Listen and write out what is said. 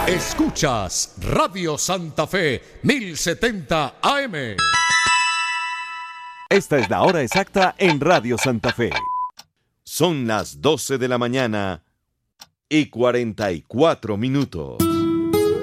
Escuchas Radio Santa Fe 1070 AM. Esta es la hora exacta en Radio Santa Fe. Son las 12 de la mañana y 44 minutos.